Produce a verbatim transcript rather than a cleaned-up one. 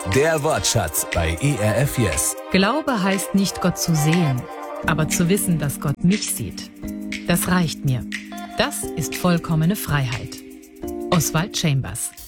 Der Wortschatz bei E R F Yes. Glaube heißt nicht, Gott zu sehen, aber zu wissen, dass Gott mich sieht. Das reicht mir. Das ist vollkommene Freiheit. Oswald Chambers.